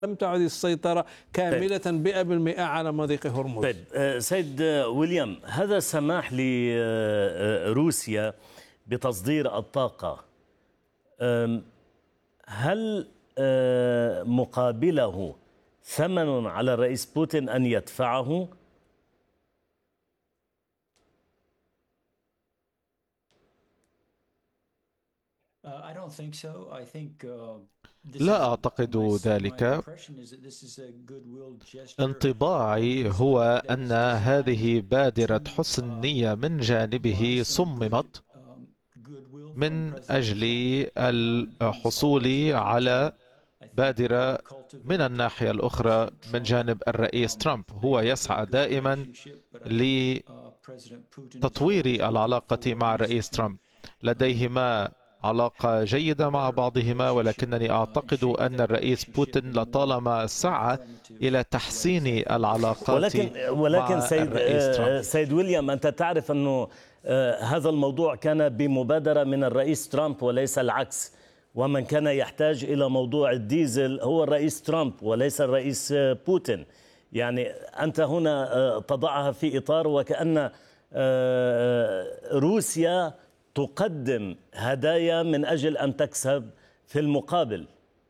لم تعد السيطرة كاملة 100% على مضيق هرمز. طيب سيد ويليام، هذا سماح لروسيا بتصدير الطاقة، هل مقابله ثمن على الرئيس بوتين أن يدفعه؟ لا أعتقد ذلك. انطباعي هو أن هذه بادرة حسن نية من جانبه صممت من أجل الحصول على بادرة من الناحية الأخرى من جانب الرئيس ترامب. هو يسعى دائما لتطوير العلاقة مع الرئيس ترامب. لديهما علاقة جيدة مع بعضهما، ولكنني أعتقد أن الرئيس بوتين لطالما سعى إلى تحسين العلاقات ولكن مع الرئيس ترامب. سيد ويليام، أنت تعرف أنه هذا الموضوع كان بمبادرة من الرئيس ترامب وليس العكس، ومن كان يحتاج إلى موضوع الديزل هو الرئيس ترامب وليس الرئيس بوتين. يعني أنت هنا تضعها في إطار وكأن روسيا تقدم هدايا من أجل أن تكسب في المقابل.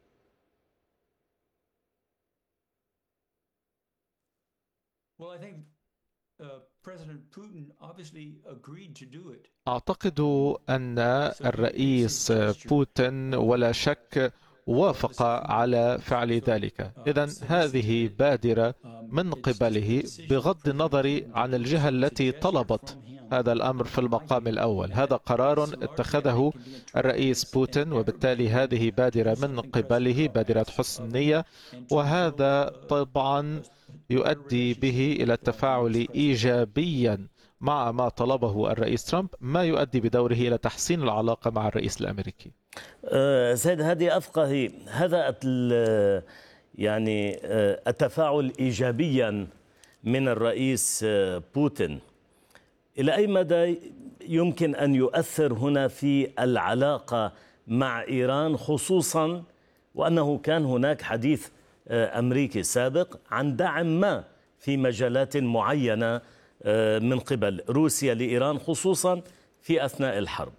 أعتقد أن الرئيس بوتين ولا شك وافق على فعل ذلك. إذن هذه بادرة من قبله بغض النظر عن الجهة التي طلبت هذا الأمر في المقام الأول. هذا قرار اتخذه الرئيس بوتين، وبالتالي هذه بادرة من قبله، بادرة حسن نية، وهذا طبعا يؤدي به إلى التفاعل إيجابيا مع ما طلبه الرئيس ترامب، ما يؤدي بدوره إلى تحسين العلاقة مع الرئيس الأمريكي. سيد هادي أفقهي، هذا يعني التفاعل إيجابيا من الرئيس بوتين إلى أي مدى يمكن أن يؤثر هنا في العلاقة مع إيران، خصوصا وأنه كان هناك حديث أمريكي سابق عن دعم ما في مجالات معينة من قبل روسيا لإيران، خصوصا في أثناء الحرب؟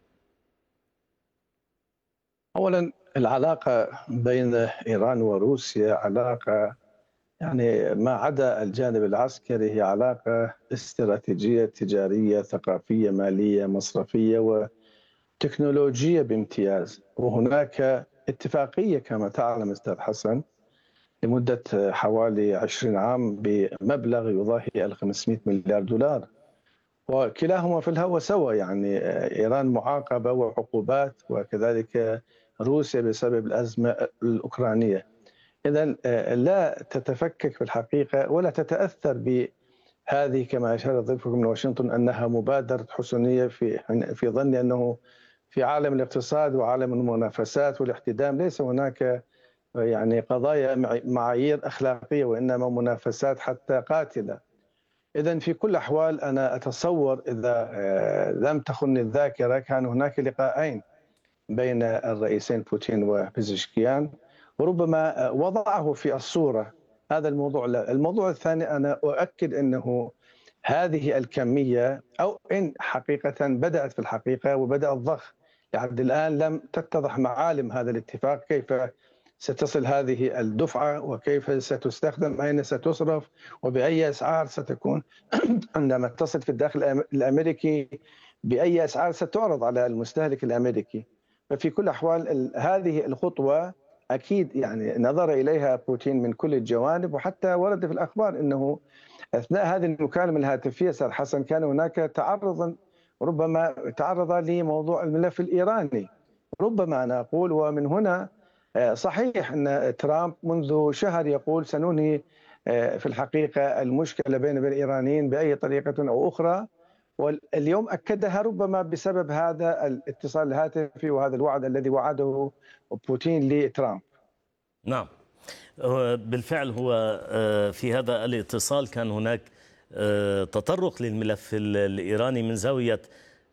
أولا، العلاقة بين إيران وروسيا علاقة يعني ما عدا الجانب العسكري هي علاقة استراتيجية تجارية ثقافية مالية مصرفية وتكنولوجية بامتياز. وهناك اتفاقية كما تعلم أستاذ حسن لمدة حوالي 20 عام بمبلغ يضاهي 500 مليار دولار، وكلاهما في الهوى سوا. يعني إيران معاقبة وعقوبات، وكذلك روسيا بسبب الأزمة الأوكرانية. إذن لا تتفكك في الحقيقة ولا تتأثر بهذه كما أشار ضيفكم من واشنطن أنها مبادرة حسنية في ظني أنه في عالم الاقتصاد وعالم المنافسات والاحتدام ليس هناك يعني قضايا معايير أخلاقية، وإنما منافسات حتى قاتلة. إذن في كل الأحوال أنا أتصور إذا لم تخن الذاكرة كان هناك لقاءين بين الرئيسين بوتين وبيزشكيان، وربما وضعه في الصورة هذا الموضوع. الموضوع الثاني، أنا أؤكد أنه هذه الكمية أو إن حقيقة بدأت في الحقيقة وبدأ الضخ، لحد الآن لم تتضح معالم هذا الاتفاق، كيف ستصل هذه الدفعة وكيف ستستخدم، أين ستصرف وبأي أسعار ستكون عندما تصل في الداخل الأمريكي، بأي أسعار ستعرض على المستهلك الأمريكي. ففي كل الأحوال هذه الخطوة أكيد يعني نظر إليها بوتين من كل الجوانب، وحتى ورد في الأخبار أنه أثناء هذه المكالمة الهاتفية سيد حسن كان هناك ربما تعرض لموضوع الملف الإيراني، ربما أنا أقول. ومن هنا صحيح أن ترامب منذ شهر يقول سننهي في الحقيقة المشكلة بين الإيرانيين بأي طريقة أو أخرى، واليوم أكدها ربما بسبب هذا الاتصال الهاتفي وهذا الوعد الذي وعده بوتين لترامب. نعم بالفعل، هو في هذا الاتصال كان هناك تطرق للملف الإيراني من زاوية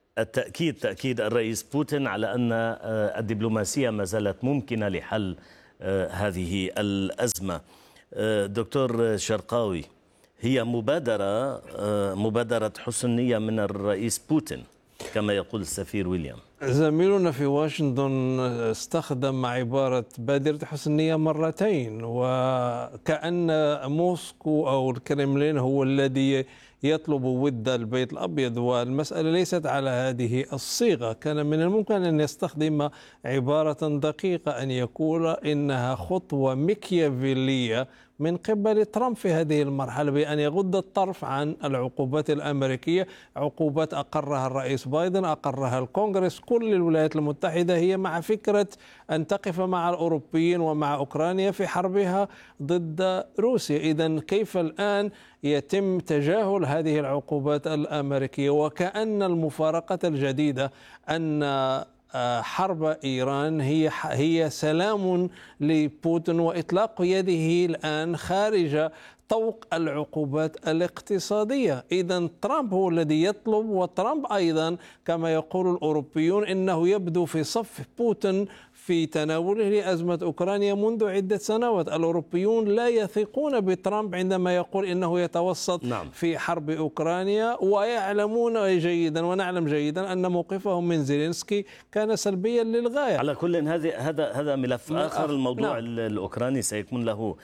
تأكيد الرئيس بوتين على أن الدبلوماسية ما زالت ممكنة لحل هذه الأزمة. دكتور شرقاوي، هي مبادرة حسن نية من الرئيس بوتين كما يقول السفير ويليام. زميلنا في واشنطن استخدم عبارة بادرة حسن نية مرتين، وكأن موسكو أو الكرملين هو الذي يطلب ود البيت الأبيض، والمسألة ليست على هذه الصيغة. كان من الممكن أن يستخدم عبارة دقيقة، أن يقول إنها خطوة ميكيافيلية من قبل ترامب في هذه المرحلة بأن يغض الطرف عن العقوبات الأمريكية، عقوبات أقرها الرئيس بايدن، أقرها الكونغرس. كل الولايات المتحدة هي مع فكرة أن تقف مع الأوروبيين ومع أوكرانيا في حربها ضد روسيا. إذن كيف الآن يتم تجاهل هذه العقوبات الأمريكية، وكأن المفارقة الجديدة أن حرب إيران هي سلام لبوتين وإطلاق يده الآن خارج طوق العقوبات الاقتصادية. إذن ترامب هو الذي يطلب، وترامب أيضا كما يقول الأوروبيون إنه يبدو في صف بوتين في تناوله لأزمة أوكرانيا منذ عدة سنوات. الأوروبيون لا يثقون بترامب عندما يقول إنه يتوسط في حرب أوكرانيا، ويعلمون جيدا ونعلم جيدا أن موقفهم من زيلينسكي كان سلبيا للغاية. على كل هذا ملف آخر. الموضوع الأوكراني سيكون له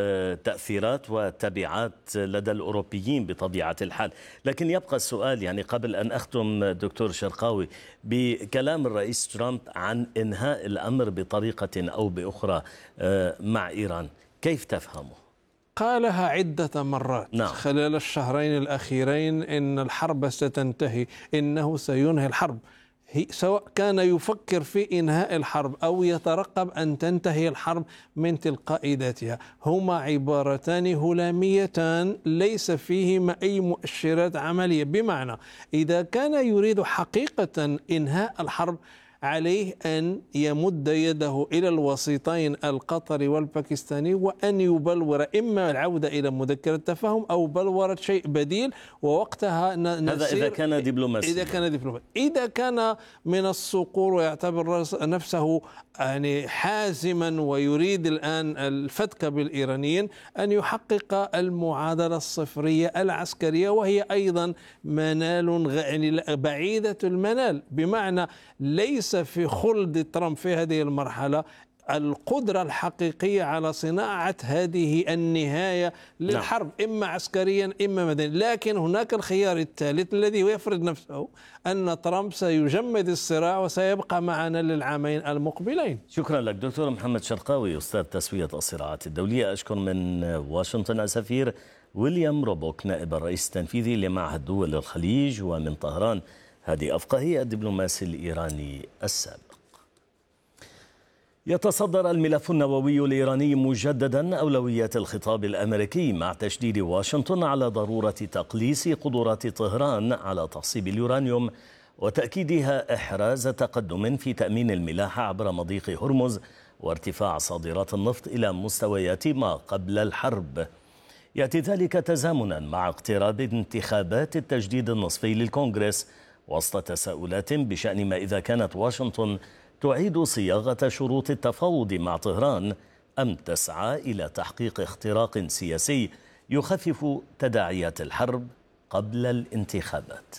تأثيرات وتبعات لدى الأوروبيين بطبيعة الحال، لكن يبقى السؤال، يعني قبل أن أختم دكتور شرقاوي، بكلام الرئيس ترامب عن إنهاء الأمر بطريقة أو بأخرى مع إيران، كيف تفهمه؟ قالها عدة مرات خلال الشهرين الأخيرين إن الحرب ستنتهي، إنه سينهي الحرب. سواء كان يفكر في إنهاء الحرب أو يترقب أن تنتهي الحرب من تلقاء ذاتها، هما عبارتان هلاميتان ليس فيهما أي مؤشرات عملية. بمعنى إذا كان يريد حقيقة إنهاء الحرب عليه أن يمد يده إلى الوسيطين القطري والباكستاني، وأن يبلور إما العودة إلى مذكرة تفاهم أو بلورة شيء بديل، ووقتها هذا إذا كان دبلوماسي. إذا كان من الصقور ويعتبر نفسه يعني حازما ويريد الآن الفتك بالإيرانيين، أن يحقق المعادلة الصفرية العسكرية، وهي أيضا منال يعني بعيدة المنال. بمعنى ليس في خلد ترامب في هذه المرحلة القدرة الحقيقية على صناعة هذه النهاية للحرب، إما عسكريا إما مدنيا. لكن هناك الخيار الثالث الذي يفرض نفسه، أن ترامب سيجمد الصراع وسيبقى معنا للعامين المقبلين. شكرا لك دكتور محمد شرقاوي، أستاذ تسوية الصراعات الدولية. أشكر من واشنطن السفير ويليام روبوك نائب الرئيس التنفيذي لمعهد دول الخليج، ومن طهران هادي أفقهي الدبلوماسي الإيراني السابق. يتصدر الملف النووي الإيراني مجددا أولويات الخطاب الأمريكي، مع تشديد واشنطن على ضرورة تقليص قدرات طهران على تخصيب اليورانيوم، وتأكيدها إحراز تقدم في تأمين الملاحة عبر مضيق هرمز، وارتفاع صادرات النفط إلى مستويات ما قبل الحرب. يأتي ذلك تزامنا مع اقتراب انتخابات التجديد النصفي للكونغرس، وسط تساؤلات بشأن ما إذا كانت واشنطن تعيد صياغة شروط التفاوض مع طهران، أم تسعى إلى تحقيق اختراق سياسي يخفف تداعيات الحرب قبل الانتخابات.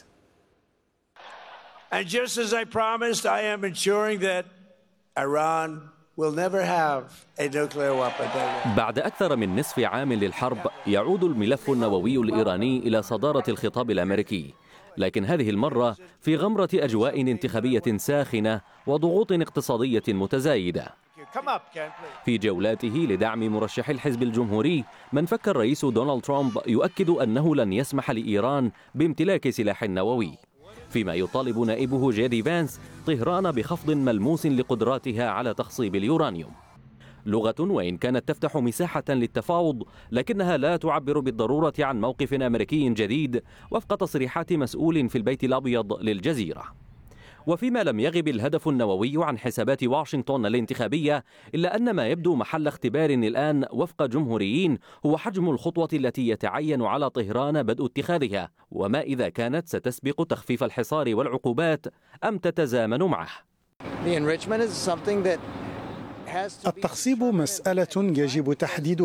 And just as I promised, I am ensuring that Iran will never have a nuclear weapon. بعد أكثر من نصف عام للحرب، يعود الملف النووي الإيراني إلى صدارة الخطاب الأمريكي، لكن هذه المرة في غمرة أجواء انتخابية ساخنة وضغوط اقتصادية متزايدة. في جولاته لدعم مرشح الحزب الجمهوري، من فك الرئيس دونالد ترامب يؤكد أنه لن يسمح لإيران بامتلاك سلاح نووي، فيما يطالب نائبه جيدي فانس طهران بخفض ملموس لقدراتها على تخصيب اليورانيوم. لغة وإن كانت تفتح مساحة للتفاوض، لكنها لا تعبر بالضرورة عن موقف أمريكي جديد وفق تصريحات مسؤول في البيت الأبيض للجزيرة. وفيما لم يغب الهدف النووي عن حسابات واشنطن الانتخابية، إلا أن ما يبدو محل اختبار الآن وفق جمهوريين هو حجم الخطوة التي يتعين على طهران بدء اتخاذها، وما إذا كانت ستسبق تخفيف الحصار والعقوبات أم تتزامن معه. التخصيب مسألة يجب تحديدها